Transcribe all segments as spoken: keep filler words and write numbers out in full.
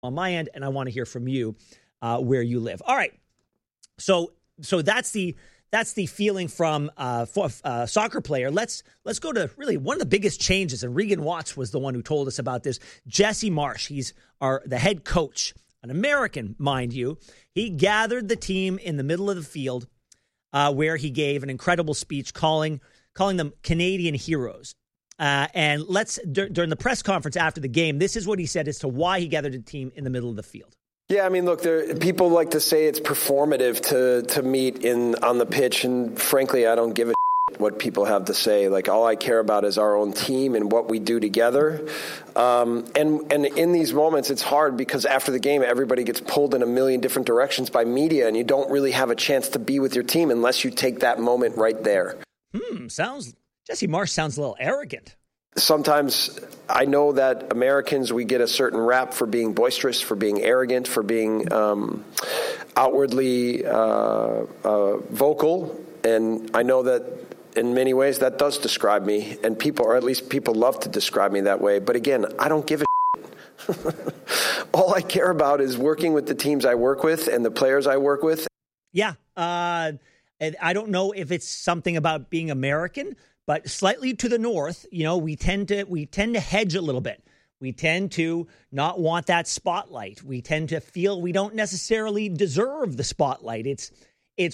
on my end, and I want to hear from you uh, where you live. All right. So so that's the that's the feeling from uh, for, uh, soccer player. Let's let's go to really one of the biggest changes, and Regan Watts was the one who told us about this. Jesse Marsch, he's our the head coach, an American, mind you. He gathered the team in the middle of the field uh, where he gave an incredible speech calling calling them Canadian heroes. Uh, and let's d- during the press conference after the game, this is what he said as to why he gathered the team in the middle of the field. Yeah, I mean, look, there, people like to say it's performative to to meet in on the pitch, and frankly, I don't give a shit what people have to say. Like, all I care about is our own team and what we do together. Um, and and in these moments, it's hard because after the game, everybody gets pulled in a million different directions by media, and you don't really have a chance to be with your team unless you take that moment right there. Hmm, sounds Jesse Marsch sounds a little arrogant. Sometimes I know that Americans, we get a certain rap for being boisterous, for being arrogant, for being um, outwardly uh, uh, vocal. And I know that in many ways that does describe me. And people, or at least people love to describe me that way. But again, I don't give a shit. All I care about is working with the teams I work with and the players I work with. Yeah. Uh, I don't know if it's something about being American, but slightly to the north, you know, we tend to we tend to hedge a little bit. We tend to not want that spotlight. We tend to feel we don't necessarily deserve the spotlight. It's it's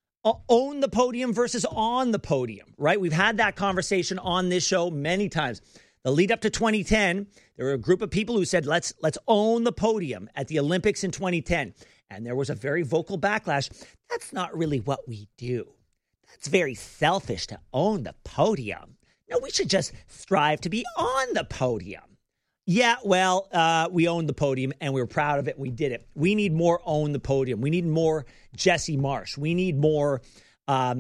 own the podium versus on the podium, right? We've had that conversation on this show many times. The lead up to twenty ten, there were a group of people who said, let's let's own the podium at the Olympics in twenty ten. And there was a very vocal backlash. That's not really what we do. It's very selfish to own the podium. No, we should just strive to be on the podium. Yeah, well, uh, we owned the podium and we were proud of it. And we did it. We need more own the podium. We need more Jesse Marsch. We need more um,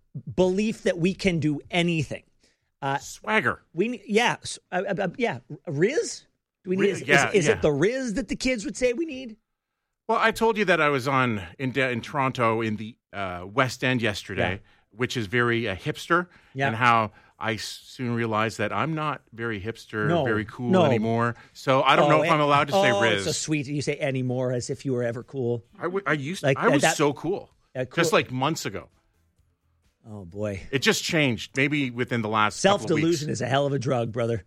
belief that we can do anything. Uh, Swagger. We need, yeah, uh, uh, yeah. Riz? Do we need? Riz, is yeah, is, is yeah. it the Riz that the kids would say we need? Well, I told you that I was on in in Toronto in the uh, West End yesterday. Yeah. Which is very uh, hipster, yeah. And how I soon realized that I'm not very hipster, no, very cool no. anymore. So I don't oh, know if I'm allowed to oh, say Riz. It's so sweet. You say anymore as if you were ever cool. I, w- I used like, to. I was that, so cool. Uh, cool. Just like months ago. Oh, boy. It just changed, maybe within the last Self-delusion is a hell of a drug, brother.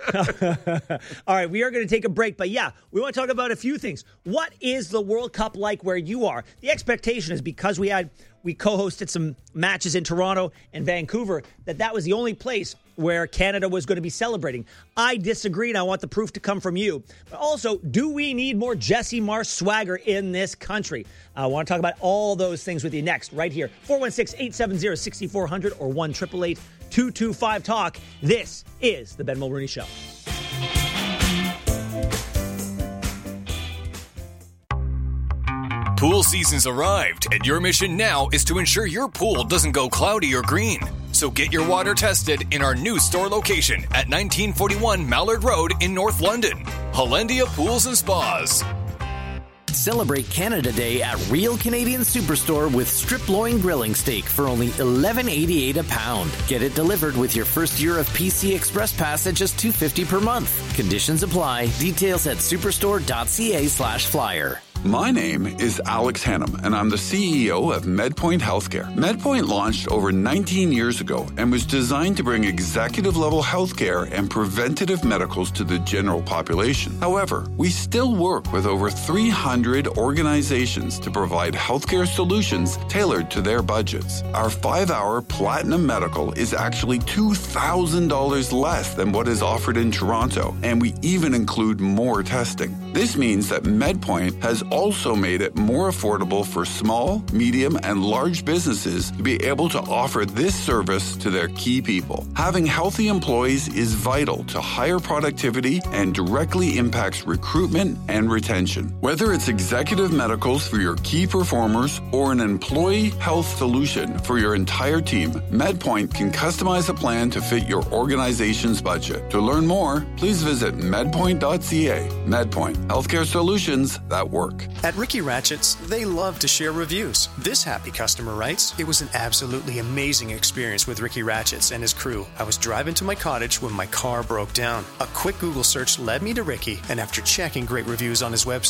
All right, we are going to take a break. But, yeah, we want to talk about a few things. What is the World Cup like where you are? The expectation is because we had we co-hosted some matches in Toronto and Vancouver, that that was the only place where Canada was going to be celebrating. I disagree, and I want the proof to come from you. But also, do we need more Jesse Marsch swagger in this country? I want to talk about all those things with you next, right here. four one six, eight seven zero, six four zero zero or one eight eight eight, two two five, talk. This is The Ben Mulroney Show. Pool season's arrived, and your mission now is to ensure your pool doesn't go cloudy or green. So get your water tested in our new store location at nineteen forty-one Mallard Road in North London. Hollandia Pools and Spas. Celebrate Canada Day at Real Canadian Superstore with strip loin grilling steak for only eleven eighty-eight a pound. Get it delivered with your first year of P C Express Pass at just two fifty per month. Conditions apply. Details at superstore.ca slash flyer. My name is Alex Hannum, and I'm the C E O of MedPoint Healthcare. MedPoint launched over nineteen years ago and was designed to bring executive-level healthcare and preventative medicals to the general population. However, we still work with over three hundred organizations to provide healthcare solutions tailored to their budgets. Our five-hour Platinum Medical is actually two thousand dollars less than what is offered in Toronto, and we even include more testing. This means that MedPoint has also made it more affordable for small, medium, and large businesses to be able to offer this service to their key people. Having healthy employees is vital to higher productivity and directly impacts recruitment and retention. Whether it's executive medicals for your key performers or an employee health solution for your entire team, MedPoint can customize a plan to fit your organization's budget. To learn more, please visit medpoint dot c a. MedPoint. Healthcare solutions that work. At Ricky Ratchets, they love to share reviews. This happy customer writes, "It was an absolutely amazing experience with Ricky Ratchets and his crew. I was driving to my cottage when my car broke down. A quick Google search led me to Ricky, and after checking great reviews on his website,